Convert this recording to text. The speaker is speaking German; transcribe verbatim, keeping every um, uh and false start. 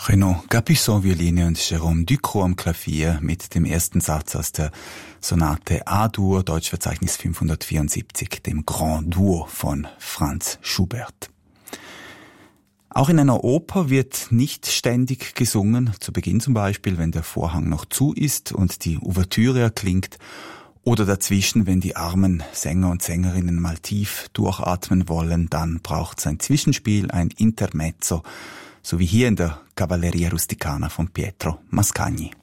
Renaud Capuçon Violine und Jérôme Ducrot am Klavier mit dem ersten Satz aus der Sonate A-Dur, Deutschverzeichnis fünfhundertvierundsiebzig, dem Grand Duo von Franz Schubert. Auch in einer Oper wird nicht ständig gesungen, zu Beginn zum Beispiel, wenn der Vorhang noch zu ist und die Ouvertüre erklingt, oder dazwischen, wenn die armen Sänger und Sängerinnen mal tief durchatmen wollen, dann braucht es ein Zwischenspiel, ein Intermezzo, so wie hier in der Cavalleria Rusticana von Pietro Mascagni.